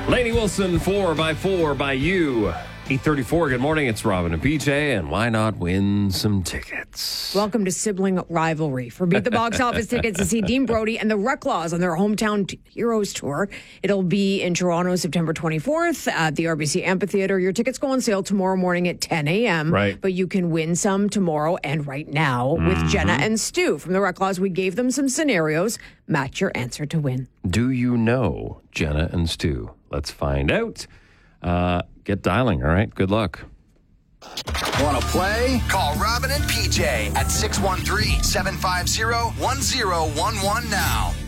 Lainey Wilson, 4x4 by you. 8:34, good morning. It's Robin and PJ, and why not win some tickets? Welcome to sibling rivalry. For Beat the Box Office tickets to see Dean Brody and the Reclaws on their hometown Heroes Tour. It'll be in Toronto, September 24th at the RBC Amphitheater. Your tickets go on sale tomorrow morning at 10 a.m. Right. But you can win some tomorrow and right now with Jenna and Stu from the Reclaws. We gave them some scenarios. Match your answer to win. Do you know Jenna and Stu? Let's find out. Get dialing, all right? Good luck. Want to play? Call Robin and PJ at 613-750-1011 now.